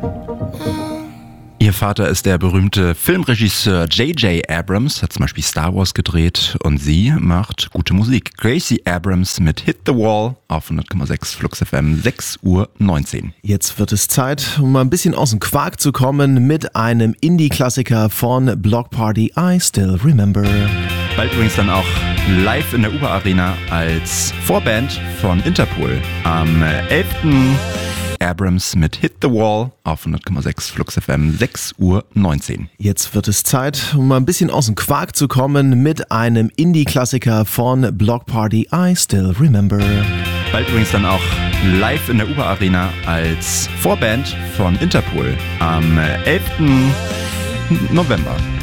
Ihr Vater ist der berühmte Filmregisseur J.J. Abrams, hat zum Beispiel Star Wars gedreht, und sie macht gute Musik. Gracie Abrams mit Hit the Wall auf 100,6 Flux FM, 6:19 Uhr. Jetzt wird es Zeit, um mal ein bisschen aus dem Quark zu kommen mit einem Indie-Klassiker von Block Party, I Still Remember. Bald übrigens dann auch live in der Uber Arena als Vorband von Interpol. Am 11. Abrams mit Hit the Wall auf 100,6 Flux FM, 6:19 Uhr. Jetzt wird es Zeit, um mal ein bisschen aus dem Quark zu kommen mit einem Indie-Klassiker von Block Party, I Still Remember. Bald übrigens dann auch live in der Uber Arena als Vorband von Interpol am 11. November.